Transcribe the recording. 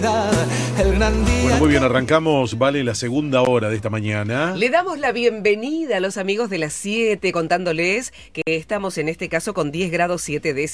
El gran día. Bueno, muy bien, arrancamos, vale, la segunda hora de esta mañana. Le damos la bienvenida a los amigos de las 7, contándoles que estamos en este caso con 10 grados 7 décimas.